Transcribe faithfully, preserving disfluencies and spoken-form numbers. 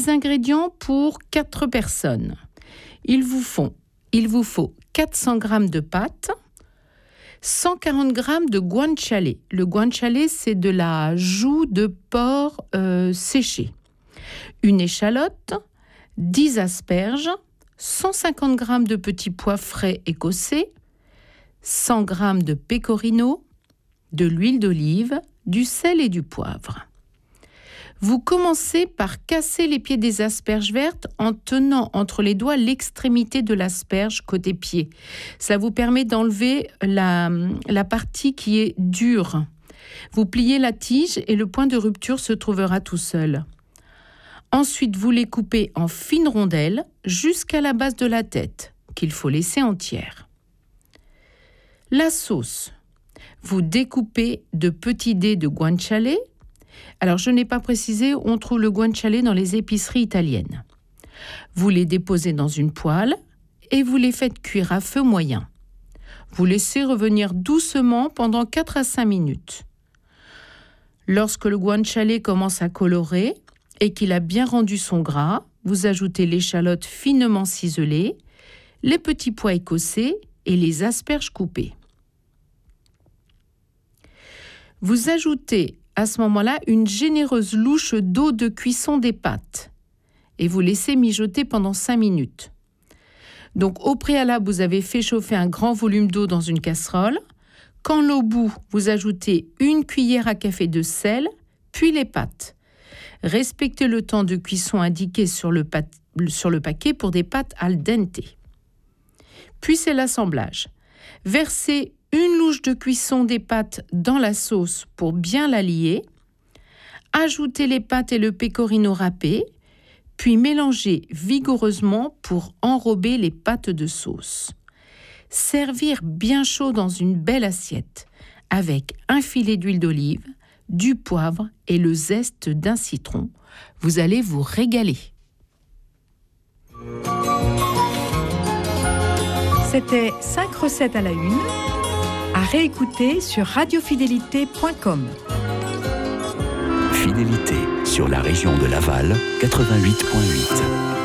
Les ingrédients pour quatre personnes. Il vous faut, il vous faut quatre cents grammes de pâte, cent quarante grammes de guanciale. Le guanciale, c'est de la joue de porc euh, séchée. Une échalote, dix asperges, cent cinquante grammes de petits pois frais écossais, cent grammes de pecorino, de l'huile d'olive, du sel et du poivre. Vous commencez par casser les pieds des asperges vertes en tenant entre les doigts l'extrémité de l'asperge côté pied. Ça vous permet d'enlever la, la partie qui est dure. Vous pliez la tige et le point de rupture se trouvera tout seul. Ensuite, vous les coupez en fines rondelles jusqu'à la base de la tête, qu'il faut laisser entière. La sauce. Vous découpez de petits dés de guanciale. Alors, je n'ai pas précisé, on trouve le guanciale dans les épiceries italiennes. Vous les déposez dans une poêle et vous les faites cuire à feu moyen. Vous laissez revenir doucement pendant quatre à cinq minutes. Lorsque le guanciale commence à colorer et qu'il a bien rendu son gras, vous ajoutez l'échalote finement ciselée, les petits pois écossais et les asperges coupées. Vous ajoutez à ce moment-là une généreuse louche d'eau de cuisson des pâtes et vous laissez mijoter pendant cinq minutes. Donc au préalable, vous avez fait chauffer un grand volume d'eau dans une casserole. Quand l'eau bout, vous ajoutez une cuillère à café de sel, puis les pâtes. Respectez le temps de cuisson indiqué sur le, pa- sur le paquet pour des pâtes al dente. Puis c'est l'assemblage. Versez une louche de cuisson des pâtes dans la sauce pour bien la lier. Ajoutez les pâtes et le pecorino râpé, puis mélangez vigoureusement pour enrober les pâtes de sauce. Servir bien chaud dans une belle assiette avec un filet d'huile d'olive, du poivre et le zeste d'un citron. Vous allez vous régaler. C'était cinq recettes à la une, à réécouter sur radiofidélité point com. Fidélité sur la région de Laval, quatre-vingt-huit virgule huit.